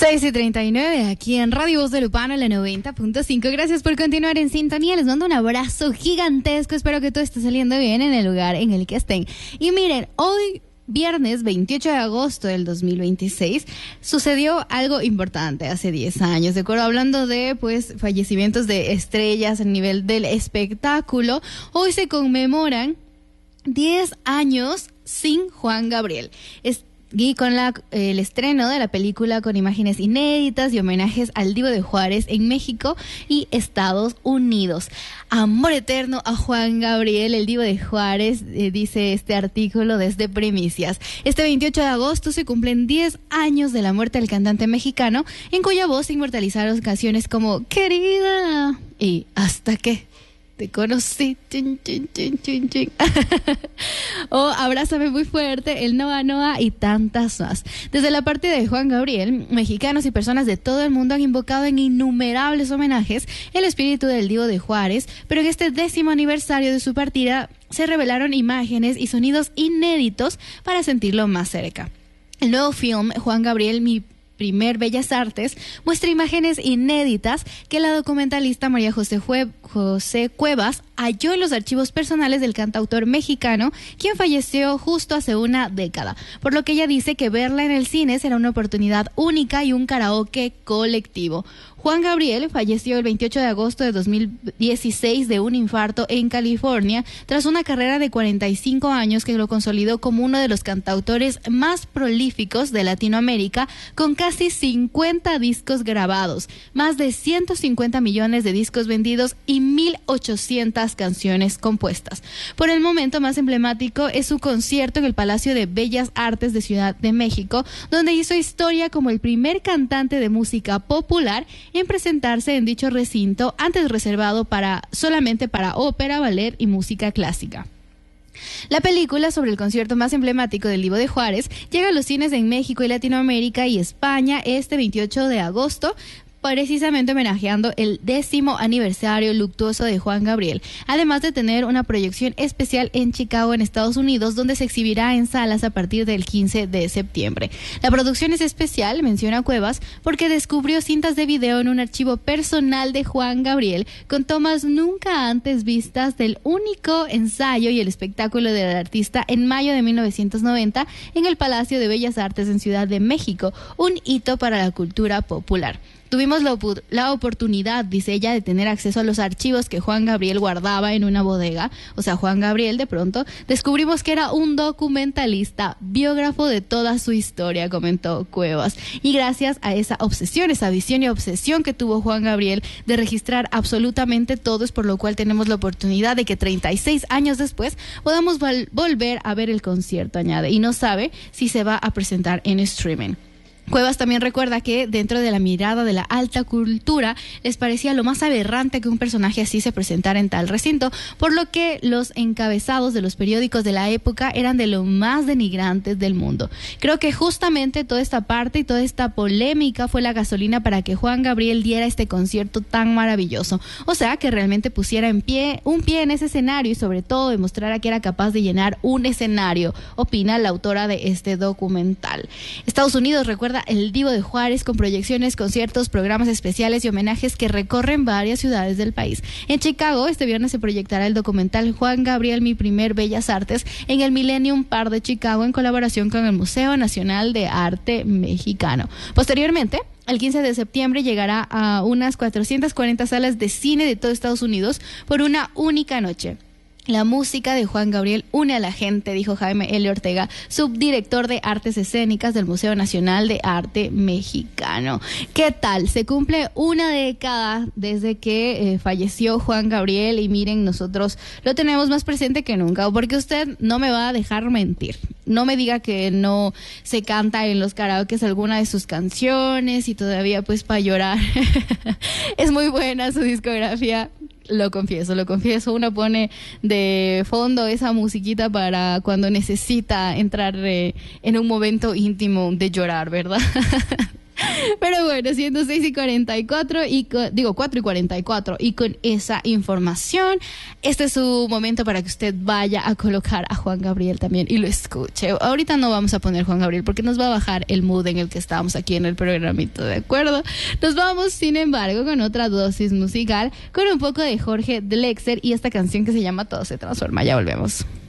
6:39 aquí en Radio Voz de Lupano, en la 90.5. Gracias por continuar en sintonía. Les mando un abrazo gigantesco. Espero que todo esté saliendo bien en el lugar en el que estén. Y miren, hoy, viernes 28 de agosto del 2026, sucedió algo importante hace 10 años. De acuerdo, hablando de fallecimientos de estrellas a nivel del espectáculo, hoy se conmemoran 10 años sin Juan Gabriel. Y con el estreno de la película con imágenes inéditas y homenajes al Divo de Juárez en México y Estados Unidos. Amor eterno a Juan Gabriel, el Divo de Juárez, dice este artículo desde Primicias. Este 28 de agosto se cumplen 10 años de la muerte del cantante mexicano, en cuya voz se inmortalizaron canciones como Querida y Hasta que te conocí, chin, chin, chin, chin, chin. O Abrázame muy fuerte, el Noa Noa y tantas más. Desde la parte de Juan Gabriel, mexicanos y personas de todo el mundo han invocado en innumerables homenajes el espíritu del Divo de Juárez, pero en este 10º aniversario de su partida se revelaron imágenes y sonidos inéditos para sentirlo más cerca. El nuevo film Juan Gabriel, Mi Primer Bellas Artes, muestra imágenes inéditas que la documentalista María José Cuevas halló en los archivos personales del cantautor mexicano, quien falleció justo hace una década, por lo que ella dice que verla en el cine será una oportunidad única y un karaoke colectivo. Juan Gabriel falleció el 28 de agosto de 2016 de un infarto en California, tras una carrera de 45 años que lo consolidó como uno de los cantautores más prolíficos de Latinoamérica, con casi 50 discos grabados, más de 150 millones de discos vendidos y 1,800 canciones compuestas. Por el momento más emblemático es su concierto en el Palacio de Bellas Artes de Ciudad de México, donde hizo historia como el primer cantante de música popular en presentarse en dicho recinto, antes reservado solamente para ópera, ballet y música clásica. La película sobre el concierto más emblemático del Divo de Juárez llega a los cines en México y Latinoamérica y España este 28 de agosto, precisamente homenajeando el 10º aniversario luctuoso de Juan Gabriel, además de tener una proyección especial en Chicago, en Estados Unidos, donde se exhibirá en salas a partir del 15 de septiembre. La producción es especial, menciona Cuevas, porque descubrió cintas de video en un archivo personal de Juan Gabriel, con tomas nunca antes vistas del único ensayo y el espectáculo del artista en mayo de 1990 en el Palacio de Bellas Artes en Ciudad de México, un hito para la cultura popular. Tuvimos la oportunidad, dice ella, de tener acceso a los archivos que Juan Gabriel guardaba en una bodega. O sea, Juan Gabriel, de pronto, descubrimos que era un documentalista, biógrafo de toda su historia, comentó Cuevas. Y gracias a esa obsesión, esa visión y obsesión que tuvo Juan Gabriel de registrar absolutamente todo, es por lo cual tenemos la oportunidad de que 36 años después podamos volver a ver el concierto, añade. Y no sabe si se va a presentar en streaming. Cuevas también recuerda que dentro de la mirada de la alta cultura les parecía lo más aberrante que un personaje así se presentara en tal recinto, por lo que los encabezados de los periódicos de la época eran de lo más denigrantes del mundo. Creo que justamente toda esta parte y toda esta polémica fue la gasolina para que Juan Gabriel diera este concierto tan maravilloso. O sea, que realmente pusiera un pie en ese escenario y sobre todo demostrara que era capaz de llenar un escenario, opina la autora de este documental. Estados Unidos recuerda el Divo de Juárez con proyecciones, conciertos, programas especiales y homenajes que recorren varias ciudades del país. En Chicago, este viernes se proyectará el documental Juan Gabriel, Mi Primer Bellas Artes en el Millennium Park de Chicago en colaboración con el Museo Nacional de Arte Mexicano. Posteriormente, el 15 de septiembre llegará a unas 440 salas de cine de todo Estados Unidos por una única noche. La música de Juan Gabriel une a la gente, dijo Jaime L. Ortega, subdirector de Artes Escénicas del Museo Nacional de Arte Mexicano. ¿Qué tal? Se cumple una década desde que falleció Juan Gabriel y miren, nosotros lo tenemos más presente que nunca, porque usted no me va a dejar mentir. No me diga que no se canta en los karaokes alguna de sus canciones y todavía pues para llorar. Es muy buena su discografía. Lo confieso, uno pone de fondo esa musiquita para cuando necesita entrar en un momento íntimo de llorar, ¿verdad? Pero bueno, siendo 6:44 4:44 y con esa información, este es su momento para que usted vaya a colocar a Juan Gabriel también y lo escuche. Ahorita no vamos a poner Juan Gabriel porque nos va a bajar el mood en el que estábamos aquí en el programito, ¿de acuerdo? Nos vamos, sin embargo, con otra dosis musical, con un poco de Jorge Drexler y esta canción que se llama Todo se transforma. Ya volvemos.